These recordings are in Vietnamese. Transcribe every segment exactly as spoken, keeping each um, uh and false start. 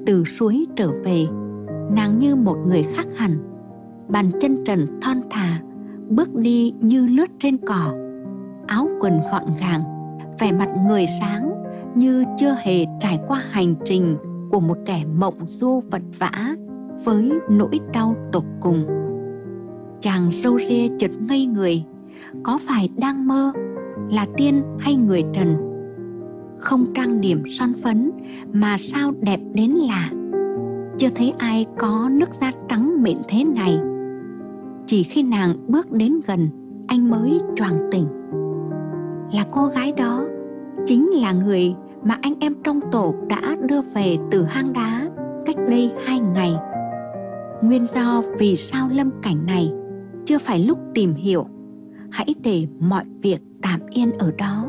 Từ suối trở về, nàng như một người khác hẳn. Bàn chân trần thon thả, bước đi như lướt trên cỏ. Áo quần gọn gàng, vẻ mặt người sáng, như chưa hề trải qua hành trình của một kẻ mộng du vật vã với nỗi đau tột cùng. Chàng râu ria chợt ngây người. Có phải đang mơ? Là tiên hay người trần? Không trang điểm son phấn mà sao đẹp đến lạ. Chưa thấy ai có nước da trắng mịn thế này. Chỉ khi nàng bước đến gần, anh mới choàng tỉnh. Là cô gái đó, chính là người mà anh em trong tổ đã đưa về từ hang đá cách đây hai ngày. Nguyên do vì sao lâm cảnh này chưa phải lúc tìm hiểu. Hãy để mọi việc tạm yên ở đó.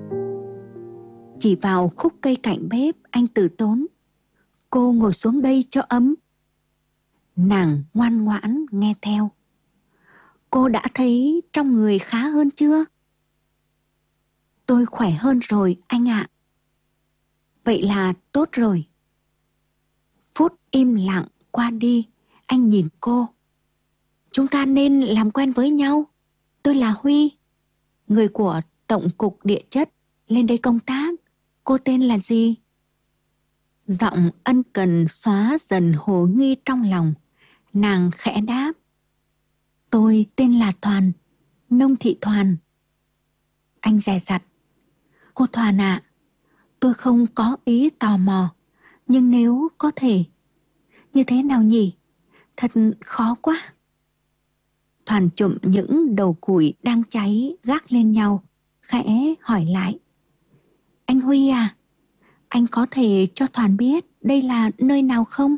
Chỉ vào khúc cây cạnh bếp, anh từ tốn: Cô ngồi xuống đây cho ấm. Nàng ngoan ngoãn nghe theo. Cô đã thấy trong người khá hơn chưa? Tôi khỏe hơn rồi anh ạ. Vậy là tốt rồi. Phút im lặng qua đi, anh nhìn cô. Chúng ta nên làm quen với nhau. Tôi là Huy, người của Tổng cục Địa chất lên đây công tác. Cô tên là gì? Giọng ân cần xóa dần hồ nghi trong lòng. Nàng khẽ đáp: Tôi tên là Thoàn, Nông Thị Thoàn. Anh dè dặt: Cô Thoàn ạ, tôi không có ý tò mò, nhưng nếu có thể. Như thế nào nhỉ? Thật khó quá. Thoàn chụm những đầu củi đang cháy gác lên nhau, khẽ hỏi lại: Anh Huy à, anh có thể cho Thoàn biết đây là nơi nào không?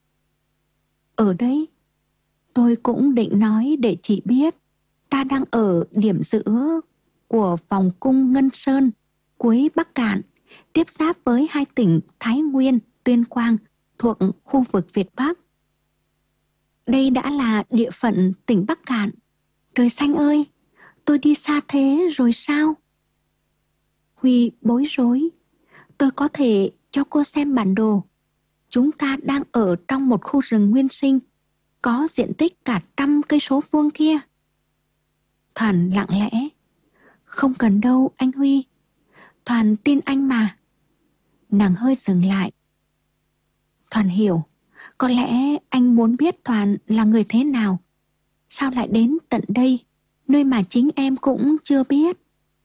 Ở đây. Tôi cũng định nói để chị biết. Ta đang ở điểm giữa của vòng cung Ngân Sơn, cuối Bắc Cạn, tiếp giáp với hai tỉnh Thái Nguyên, Tuyên Quang, thuộc khu vực Việt Bắc. Đây đã là địa phận tỉnh Bắc Cạn. Trời xanh ơi, tôi đi xa thế rồi sao? Huy bối rối. Tôi có thể cho cô xem bản đồ. Chúng ta đang ở trong một khu rừng nguyên sinh, có diện tích cả trăm cây số vuông kia. Thoàn lặng lẽ: Không cần đâu anh Huy, Thoàn tin anh mà. Nàng hơi dừng lại. Thoàn hiểu, có lẽ anh muốn biết Thoàn là người thế nào. Sao lại đến tận đây, nơi mà chính em cũng chưa biết.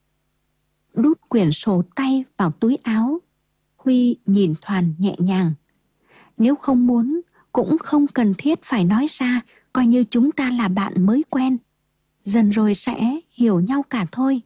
Đút quyển sổ tay vào túi áo, Huy nhìn Thoàn nhẹ nhàng. Nếu không muốn, cũng không cần thiết phải nói ra, coi như chúng ta là bạn mới quen. Dần rồi sẽ hiểu nhau cả thôi.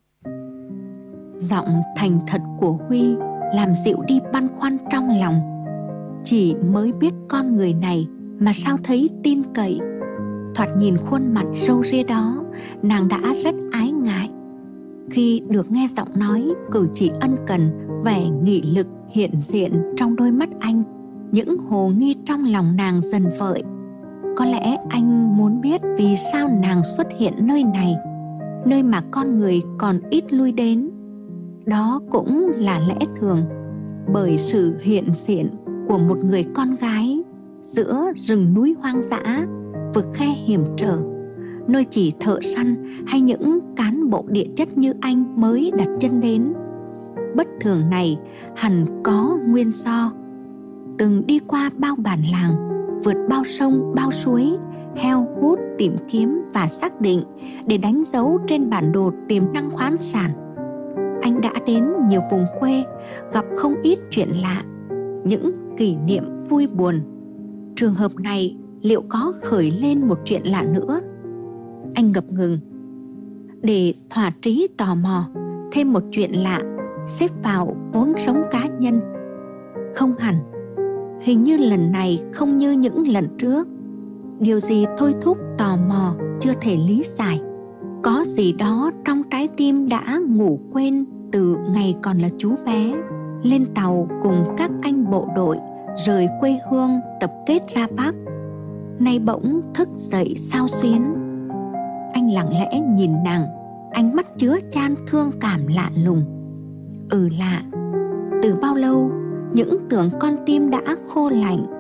Giọng thành thật của Huy làm dịu đi băn khoăn trong lòng. Chỉ mới biết con người này mà sao thấy tin cậy. Thoạt nhìn khuôn mặt râu ria đó, nàng đã rất ái ngại. Khi được nghe giọng nói, cử chỉ ân cần, vẻ nghị lực hiện diện trong đôi mắt anh, những hồ nghi trong lòng nàng dần vợi. Có lẽ anh muốn biết vì sao nàng xuất hiện nơi này, nơi mà con người còn ít lui đến. Đó cũng là lẽ thường, bởi sự hiện diện của một người con gái giữa rừng núi hoang dã, vực khe hiểm trở, nơi chỉ thợ săn hay những cán bộ địa chất như anh mới đặt chân đến. Bất thường này hẳn có nguyên do. Từng đi qua bao bản làng, vượt bao sông bao suối, heo hút tìm kiếm và xác định để đánh dấu trên bản đồ tiềm năng khoáng sản. Anh đã đến nhiều vùng quê, gặp không ít chuyện lạ, những kỷ niệm vui buồn. Trường hợp này liệu có khởi lên một chuyện lạ nữa? Anh ngập ngừng. Để thỏa trí tò mò, thêm một chuyện lạ xếp vào vốn sống cá nhân. Không hẳn. Hình như lần này không như những lần trước. Điều gì thôi thúc tò mò chưa thể lý giải. Có gì đó trong trái tim đã ngủ quên từ ngày còn là chú bé, lên tàu cùng các anh bộ đội rời quê hương tập kết ra Bắc. Nay bỗng thức dậy xao xuyến. Anh lặng lẽ nhìn nàng, ánh mắt chứa chan thương cảm lạ lùng. Ừ lạ, từ bao lâu những tưởng con tim đã khô lạnh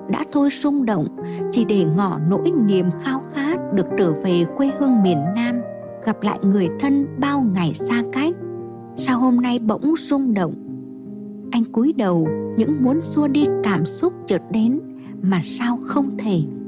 đã thôi rung động chỉ để ngỏ nỗi niềm khao khát được trở về quê hương miền Nam, gặp lại người thân bao ngày xa cách. Sao hôm nay bỗng rung động? Anh cúi đầu những muốn xua đi cảm xúc chợt đến mà sao không thể.